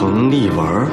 程丽文。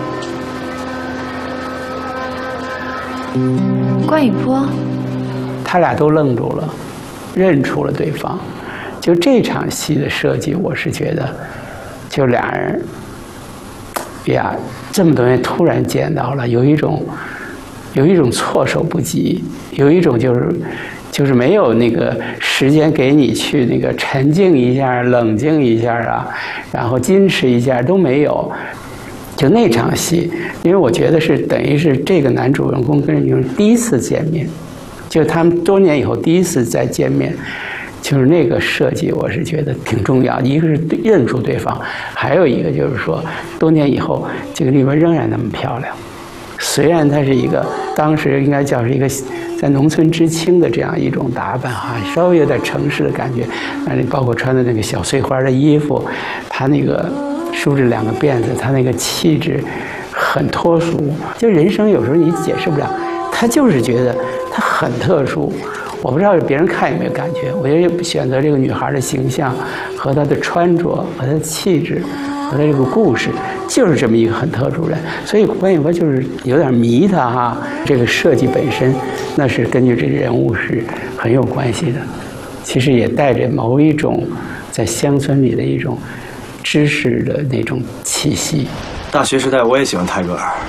关雨波， 他俩都愣住了，认出了对方。就这场戏的设计，我是觉得，就俩人呀，这么多年突然见到了，有一种措手不及，有一种就是没有那个时间给你去那个沉静一下、冷静一下啊，然后矜持一下都没有。就那场戏，因为我觉得是等于是这个男主人公跟女主第一次见面，就他们多年以后第一次再见面，就是那个设计，我是觉得挺重要。一个是认出对方，还有一个就是说，多年以后这个丽文仍然那么漂亮。虽然她是一个当时应该叫是一个在农村知青的这样一种打扮哈，稍微有点城市的感觉，包括穿的那个小碎花的衣服，她那个梳着两个辫子，她那个气质很脱俗。就人生有时候你解释不了，她就是觉得她很特殊。我不知道别人看有没有感觉，我觉得选择这个女孩的形象和她的穿着和她的气质和她这个故事，就是这么一个很特殊人。所以关雨波就是有点迷她哈，这个设计本身那是根据这个人物是很有关系的，其实也带着某一种在乡村里的一种知识的那种气息。 大学时代我也喜欢泰戈尔，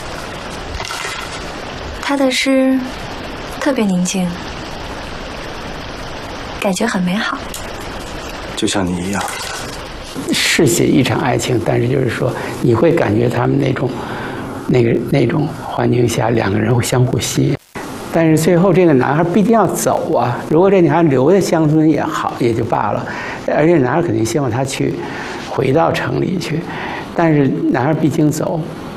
他的诗特别宁静，感觉很美好， 就像你一样。 是写一场爱情，但是就是说你会感觉他们那种环境下两个人会相互吸引。但是最后这个男孩不一定要走啊，如果这女孩留在乡村也好，也就罢了，而且男孩肯定希望她去回到城里去，但是男孩毕竟走，